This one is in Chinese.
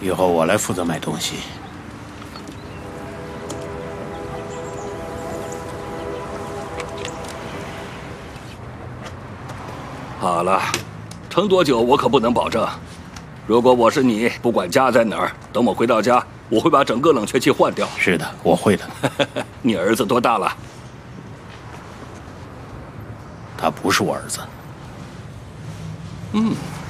以后我来负责买东西。 好了，撑多久我可不能保证。如果我是你，不管家在哪儿，等我回到家，我会把整个冷却器换掉。 是的，我会的。 你儿子多大了？ 他不是我儿子。 嗯。